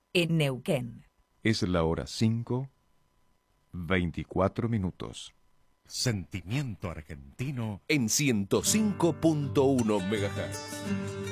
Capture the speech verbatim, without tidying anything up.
en Neuquén. Es la hora cinco, veinticuatro minutos. Sentimiento argentino En ciento cinco punto uno megahertz.